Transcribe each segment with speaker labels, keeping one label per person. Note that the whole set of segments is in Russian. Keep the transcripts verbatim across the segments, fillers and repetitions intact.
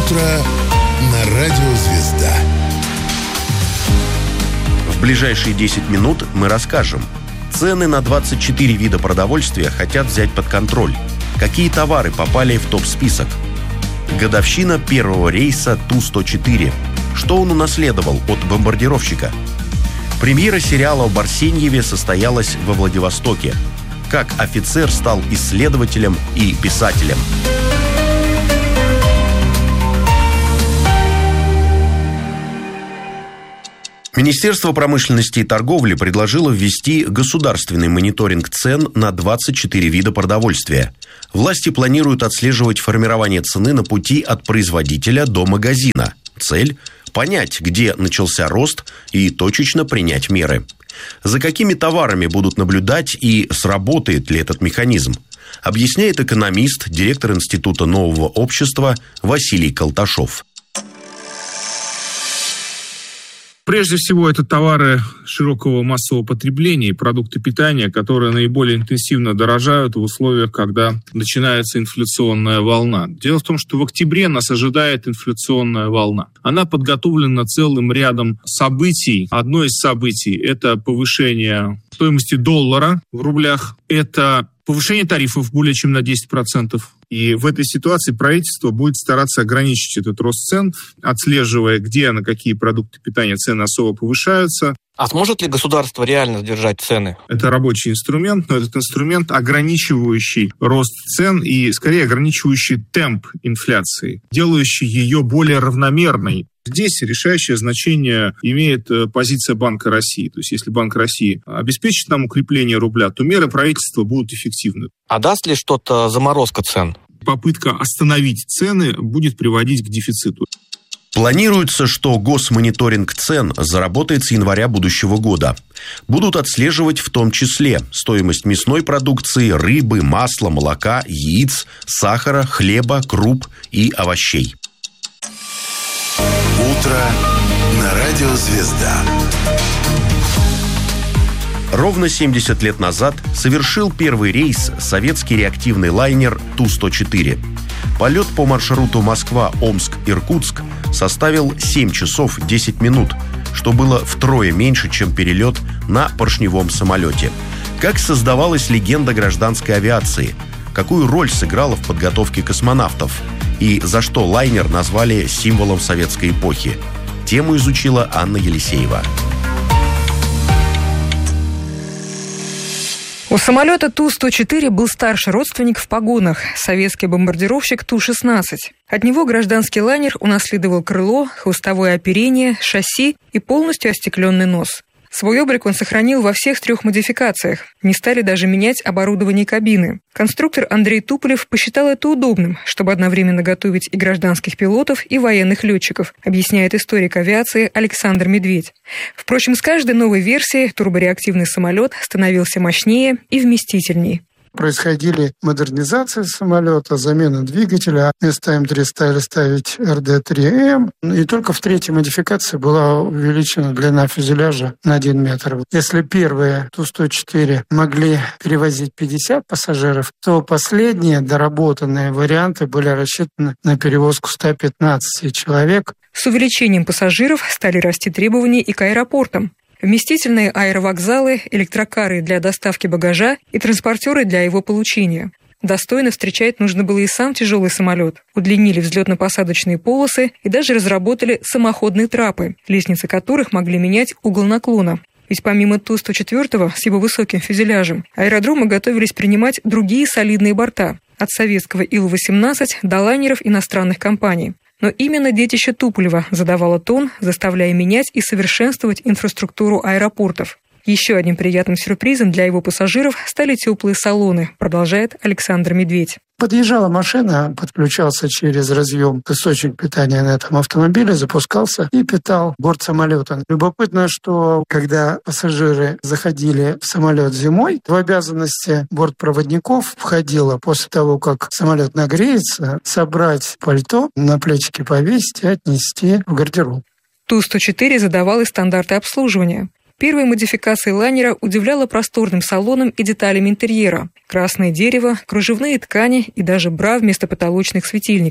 Speaker 1: Утро на радио «Звезда».
Speaker 2: В ближайшие десять минут мы расскажем. Цены на двадцать четыре вида продовольствия хотят взять под контроль. Какие товары попали в топ-список? Годовщина первого рейса Ту сто четыре. Что он унаследовал от бомбардировщика? Премьера сериала о Барсеньеве состоялась во Владивостоке. Как офицер стал исследователем и писателем? Министерство промышленности и торговли предложило ввести государственный мониторинг цен на двадцать четыре вида продовольствия. Власти планируют отслеживать формирование цены на пути от производителя до магазина. Цель – понять, где начался рост, и точечно принять меры. За какими товарами будут наблюдать и сработает ли этот механизм, объясняет экономист, директор Института нового общества Василий Колташов.
Speaker 3: Прежде всего, это товары широкого массового потребления и продукты питания, которые наиболее интенсивно дорожают в условиях, когда начинается инфляционная волна. Дело в том, что в октябре нас ожидает инфляционная волна. Она подготовлена целым рядом событий. Одно из событий – это повышение стоимости доллара в рублях, это повышение тарифов более чем на десять процентов. И в этой ситуации правительство будет стараться ограничить этот рост цен, отслеживая, где, на какие продукты питания цены особо повышаются.
Speaker 4: А сможет ли государство реально сдержать цены?
Speaker 3: Это рабочий инструмент, но этот инструмент ограничивающий рост цен и, скорее, ограничивающий темп инфляции, делающий ее более равномерной. Здесь решающее значение имеет позиция Банка России. То есть если Банк России обеспечит нам укрепление рубля, то меры правительства будут эффективны.
Speaker 4: А даст ли что-то заморозка цен?
Speaker 3: Попытка остановить цены будет приводить к дефициту.
Speaker 2: Планируется, что госмониторинг цен заработает с января будущего года. Будут отслеживать в том числе стоимость мясной продукции, рыбы, масла, молока, яиц, сахара, хлеба, круп и овощей.
Speaker 1: Утро на радио «Звезда».
Speaker 2: Ровно семьдесят лет назад совершил первый рейс советский реактивный лайнер Ту сто четыре. Полет по маршруту Москва-Омск-Иркутск составил семь часов десять минут, что было втрое меньше, чем перелет на поршневом самолете. Как создавалась легенда гражданской авиации? Какую роль сыграла в подготовке космонавтов? И за что лайнер назвали символом советской эпохи? Тему изучила Анна Елисеева.
Speaker 5: У самолета Ту сто четыре был старший родственник в погонах – советский бомбардировщик Ту шестнадцать. От него гражданский лайнер унаследовал крыло, хвостовое оперение, шасси и полностью остекленный нос. Свой облик он сохранил во всех трех модификациях. Не стали даже менять оборудование кабины. Конструктор Андрей Туполев посчитал это удобным, чтобы одновременно готовить и гражданских пилотов, и военных летчиков, объясняет историк авиации Александр Медведь. Впрочем, с каждой новой версией турбореактивный самолет становился мощнее и вместительней.
Speaker 6: Происходили модернизации самолета, замена двигателя. Вместо Эм три стали ставить Эр Дэ три Эм. И только в третьей модификации была увеличена длина фюзеляжа на один метр. Если первые Ту сто четыре могли перевозить пятьдесят пассажиров, то последние доработанные варианты были рассчитаны на перевозку ста пятнадцати человек.
Speaker 5: С увеличением пассажиров стали расти требования и к аэропортам. Вместительные аэровокзалы, электрокары для доставки багажа и транспортеры для его получения. Достойно встречать нужно было и сам тяжелый самолет. Удлинили взлетно-посадочные полосы и даже разработали самоходные трапы, лестницы которых могли менять угол наклона. Ведь помимо Ту сто четыре с его высоким фюзеляжем, аэродромы готовились принимать другие солидные борта, от советского Ил восемнадцать до лайнеров иностранных компаний. Но именно детище Туполева задавало тон, заставляя менять и совершенствовать инфраструктуру аэропортов. Еще одним приятным сюрпризом для его пассажиров стали теплые салоны, продолжает Александр Медведь.
Speaker 6: Подъезжала машина, подключался через разъем источник питания на этом автомобиле, запускался и питал борт самолета. Любопытно, что когда пассажиры заходили в самолет зимой, в обязанности бортпроводников входило после того, как самолет нагреется, собрать пальто, на плечики повесить и отнести в гардероб.
Speaker 5: Ту сто четыре задавал и стандарты обслуживания. Первая модификация лайнера удивляла просторным салоном и деталями интерьера. Красное дерево, кружевные ткани и даже бра вместо потолочных светильников.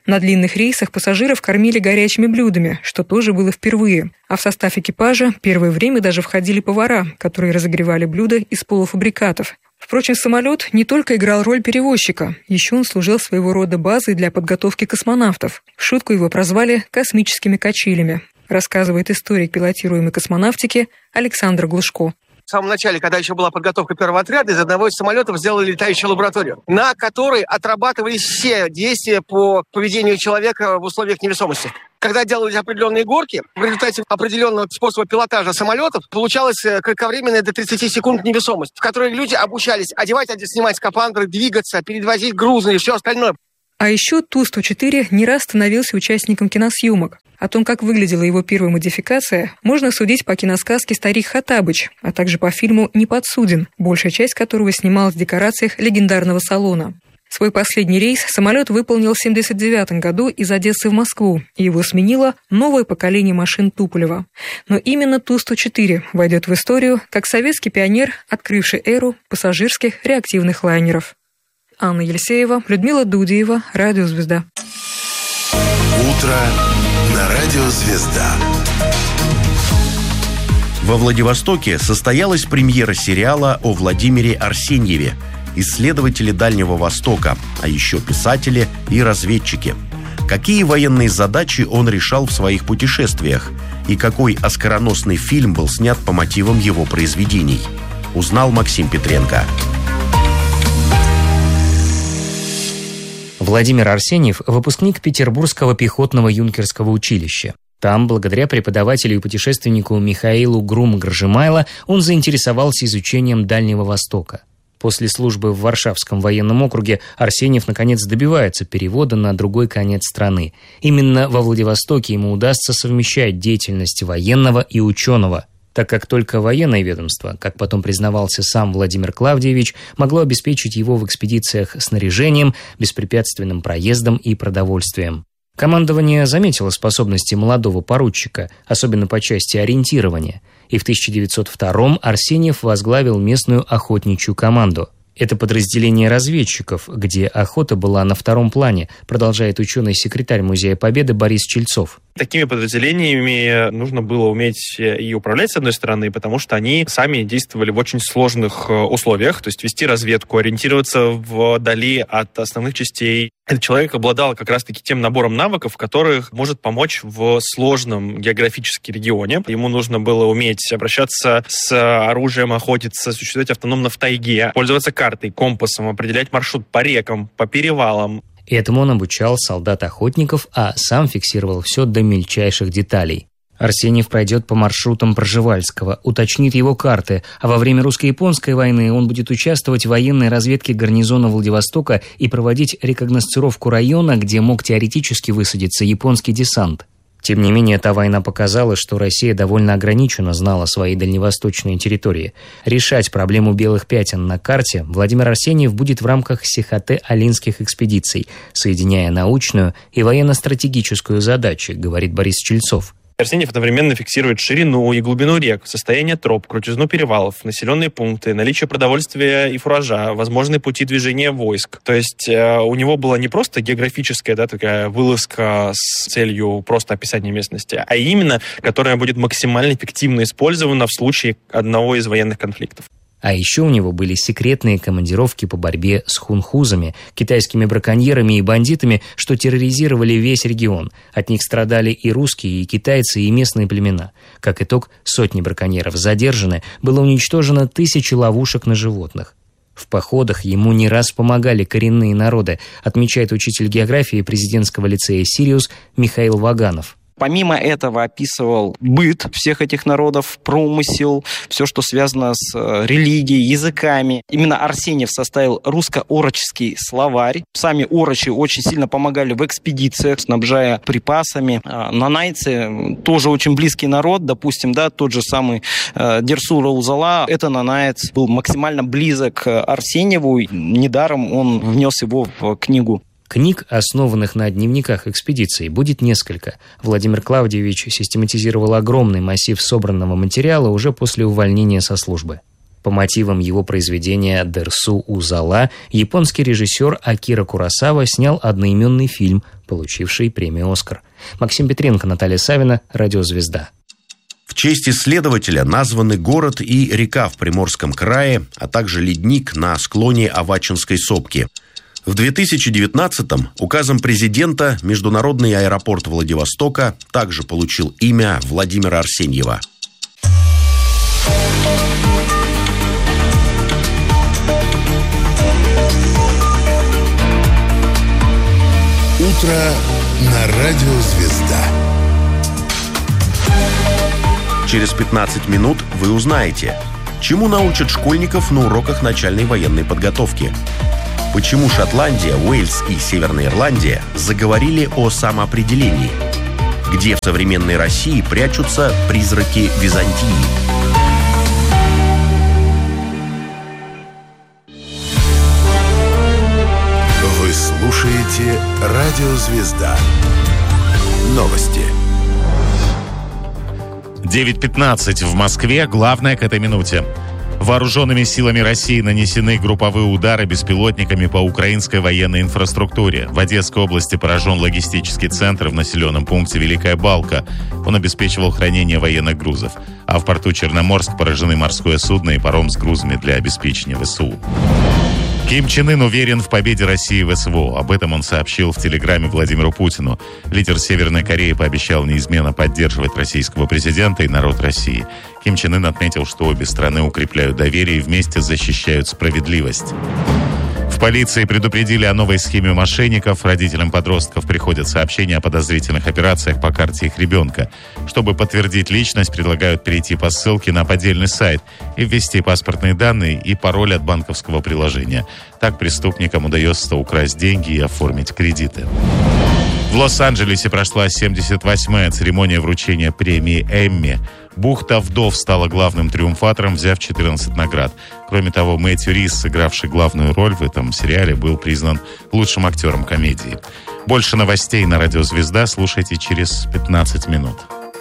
Speaker 5: На длинных рейсах пассажиров кормили горячими блюдами, что тоже было впервые. А в состав экипажа первое время даже входили повара, которые разогревали блюда из полуфабрикатов. Впрочем, самолет не только играл роль перевозчика, еще он служил своего рода базой для подготовки космонавтов. В шутку его прозвали «космическими качелями», рассказывает историк пилотируемой космонавтики Александр Глушко.
Speaker 7: В самом начале, когда еще была подготовка первого отряда, из одного из самолетов сделали летающую лабораторию, на которой отрабатывались все действия по поведению человека в условиях невесомости. Когда делались определенные горки, в результате определенного способа пилотажа самолетов получалась кратковременная до тридцати секунд невесомость, в которой люди обучались одевать, снимать скафандры, двигаться, перевозить грузы и все остальное.
Speaker 5: А еще Ту сто четыре не раз становился участником киносъемок. О том, как выглядела его первая модификация, можно судить по киносказке «Старик Хоттабыч», а также по фильму «Неподсуден», большая часть которого снималась в декорациях легендарного салона. Свой последний рейс самолет выполнил в семьдесят девятом году из Одессы в Москву, и его сменило новое поколение машин Туполева. Но именно Ту сто четыре войдет в историю как советский пионер, открывший эру пассажирских реактивных лайнеров. Анна Елисеева, Людмила Дудеева, Радио «Звезда».
Speaker 1: Утро на Радио «Звезда».
Speaker 2: Во Владивостоке состоялась премьера сериала о Владимире Арсеньеве, исследователе Дальнего Востока, а еще писателе и разведчике. Какие военные задачи он решал в своих путешествиях и какой оскароносный фильм был снят по мотивам его произведений, узнал Максим Петренко.
Speaker 8: Владимир Арсеньев – выпускник Петербургского пехотного юнкерского училища. Там, благодаря преподавателю и путешественнику Михаилу Грум-Гржимайло, он заинтересовался изучением Дальнего Востока. После службы в Варшавском военном округе Арсеньев, наконец, добивается перевода на другой конец страны. Именно во Владивостоке ему удастся совмещать деятельность военного и ученого, так как только военное ведомство, как потом признавался сам Владимир Клавдиевич, могло обеспечить его в экспедициях снаряжением, беспрепятственным проездом и продовольствием. Командование заметило способности молодого поручика, особенно по части ориентирования, и в тысяча девятьсот втором Арсеньев возглавил местную охотничью команду. Это подразделение разведчиков, где охота была на втором плане, продолжает ученый-секретарь Музея Победы Борис Чельцов.
Speaker 9: Такими подразделениями нужно было уметь и управлять, с одной стороны, потому что они сами действовали в очень сложных условиях, то есть вести разведку, ориентироваться вдали от основных частей. Этот человек обладал как раз-таки тем набором навыков, которых может помочь в сложном географическом регионе. Ему нужно было уметь обращаться с оружием, охотиться, существовать автономно в тайге, пользоваться картой, компасом, определять маршрут по рекам, по перевалам.
Speaker 8: Этому он обучал солдат-охотников, а сам фиксировал все до мельчайших деталей. Арсеньев пройдет по маршрутам Пржевальского, уточнит его карты, а во время русско-японской войны он будет участвовать в военной разведке гарнизона Владивостока и проводить рекогносцировку района, где мог теоретически высадиться японский десант. Тем не менее, эта война показала, что Россия довольно ограниченно знала свои дальневосточные территории. Решать проблему белых пятен на карте Владимир Арсеньев будет в рамках Сихотэ-Алинских экспедиций, соединяя научную и военно-стратегическую задачи, говорит Борис Чельцов.
Speaker 9: Арсеньев одновременно фиксирует ширину и глубину рек, состояние троп, крутизну перевалов, населенные пункты, наличие продовольствия и фуража, возможные пути движения войск. То есть э, у него была не просто географическая, да, такая вылазка с целью просто описания местности, а именно, которая будет максимально эффективно использована в случае одного из военных конфликтов.
Speaker 8: А еще у него были секретные командировки по борьбе с хунхузами, китайскими браконьерами и бандитами, что терроризировали весь регион. От них страдали и русские, и китайцы, и местные племена. Как итог, сотни браконьеров задержаны, было уничтожено тысячи ловушек на животных. В походах ему не раз помогали коренные народы, отмечает учитель географии президентского лицея «Сириус» Михаил Ваганов.
Speaker 4: Помимо этого описывал быт всех этих народов, промысел, все, что связано с религией, языками. Именно Арсеньев составил русско-орочский словарь. Сами орочи очень сильно помогали в экспедициях, снабжая припасами. Нанайцы тоже очень близкий народ. Допустим, да, тот же самый Дерсу Раузала. Это нанайц был максимально близок к Арсеньеву. Недаром он внес его в книгу.
Speaker 8: Книг, основанных на дневниках экспедиций, будет несколько. Владимир Клавдиевич систематизировал огромный массив собранного материала уже после увольнения со службы. По мотивам его произведения «Дерсу Узала» японский режиссер Акира Куросава снял одноименный фильм, получивший премию «Оскар». Максим Петренко, Наталья Савина, «Радиозвезда».
Speaker 2: В честь исследователя названы город и река в Приморском крае, а также ледник на склоне Авачинской сопки. В две тысячи девятнадцатом указом президента международный аэропорт Владивостока также получил имя Владимира Арсеньева.
Speaker 1: Утро на радио «Звезда».
Speaker 2: Через пятнадцать минут вы узнаете, чему научат школьников на уроках начальной военной подготовки. Почему Шотландия, Уэльс и Северная Ирландия заговорили о самоопределении. Где в современной России прячутся призраки Византии.
Speaker 1: Вы слушаете радио «Звезда». Новости.
Speaker 10: девять пятнадцать в Москве. Главное к этой минуте. Вооруженными силами России нанесены групповые удары беспилотниками по украинской военной инфраструктуре. В Одесской области поражен логистический центр в населенном пункте Великая Балка. Он обеспечивал хранение военных грузов. А в порту Черноморск поражены морское судно и паром с грузами для обеспечения ВСУ. Ким Чен Ын уверен в победе России в СВО. Об этом он сообщил в телеграме Владимиру Путину. Лидер Северной Кореи пообещал неизменно поддерживать российского президента и народ России. Ким Чен Ын отметил, что обе страны укрепляют доверие и вместе защищают справедливость. В полиции предупредили о новой схеме мошенников. Родителям подростков приходят сообщения о подозрительных операциях по карте их ребенка. Чтобы подтвердить личность, предлагают перейти по ссылке на поддельный сайт и ввести паспортные данные и пароль от банковского приложения. Так преступникам удается украсть деньги и оформить кредиты. В Лос-Анджелесе прошла семьдесят восьмая церемония вручения премии «Эмми». «Бухта вдов» стала главным триумфатором, взяв четырнадцать наград. Кроме того, Мэтью Рис, сыгравший главную роль в этом сериале, был признан лучшим актером комедии. Больше новостей на радио «Звезда» слушайте через пятнадцать минут.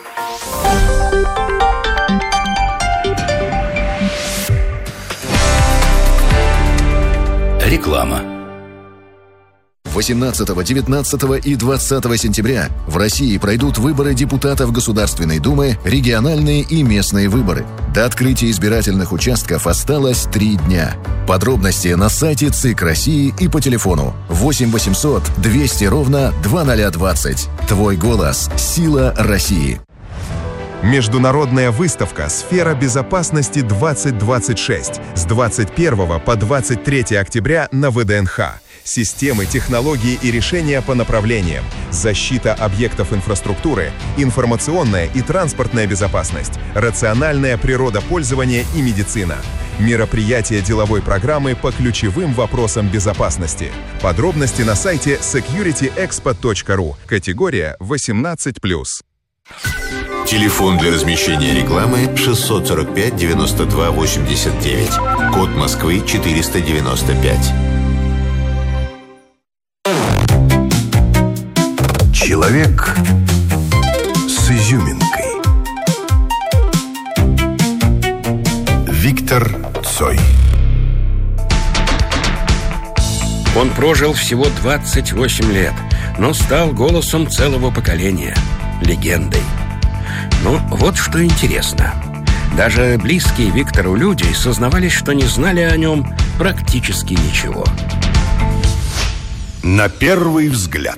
Speaker 1: Реклама. восемнадцатого, девятнадцатого и двадцатого сентября в России пройдут выборы депутатов Государственной Думы, региональные и местные выборы. До открытия избирательных участков осталось три дня. Подробности на сайте ЦИК России и по телефону восемь восемьсот двести ровно двадцать двадцать. Твой голос – сила России.
Speaker 11: Международная выставка «Сфера безопасности двадцать двадцать шесть» с двадцать первого по двадцать третье октября на ВДНХ. Системы, технологии и решения по направлениям, защита объектов инфраструктуры, информационная и транспортная безопасность, рациональное природопользование и медицина. Мероприятия деловой программы по ключевым вопросам безопасности. Подробности на сайте секьюрити экспо точка ру. Категория восемнадцать плюс.
Speaker 1: Телефон для размещения рекламы шестьсот сорок пять девяносто два восемьдесят девять. Код Москвы четыреста девяносто пять. Человек с изюминкой. Виктор Цой.
Speaker 12: Он прожил всего двадцать восемь лет, но стал голосом целого поколения, легендой. Ну, вот что интересно. Даже близкие Виктору люди сознавались, что не знали о нем практически ничего.
Speaker 1: На первый взгляд.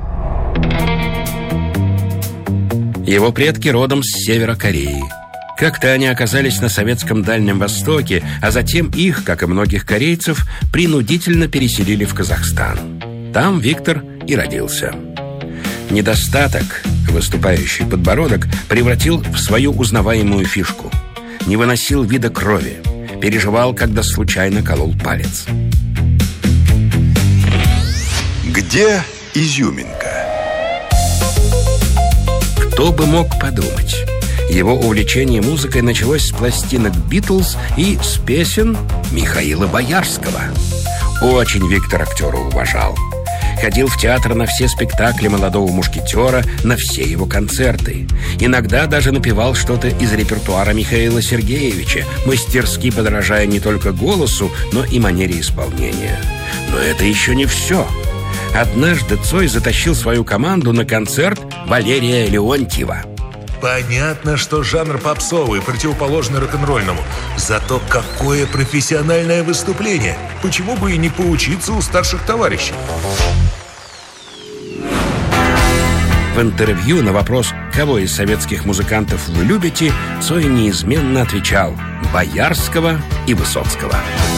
Speaker 12: Его предки родом с севера Кореи. Как-то они оказались на советском Дальнем Востоке, а затем их, как и многих корейцев, принудительно переселили в Казахстан. Там Виктор и родился. Недостаток, выступающий подбородок, превратил в свою узнаваемую фишку. Не выносил вида крови. Переживал, когда случайно колол палец.
Speaker 1: Где изюминка?
Speaker 12: Кто бы мог подумать? Его увлечение музыкой началось с пластинок «Битлз» и с песен Михаила Боярского. Очень Виктор актера уважал. Ходил в театр на все спектакли «Молодого мушкетера», на все его концерты. Иногда даже напевал что-то из репертуара Михаила Сергеевича, мастерски подражая не только голосу, но и манере исполнения. Но это еще не все. Однажды Цой затащил свою команду на концерт Валерия Леонтьева.
Speaker 13: Понятно, что жанр попсовый, противоположный рок-н-ролльному. Зато какое профессиональное выступление! Почему бы и не поучиться у старших товарищей?
Speaker 12: В интервью на вопрос, кого из советских музыкантов вы любите, Цой неизменно отвечал: Боярского и Высоцкого.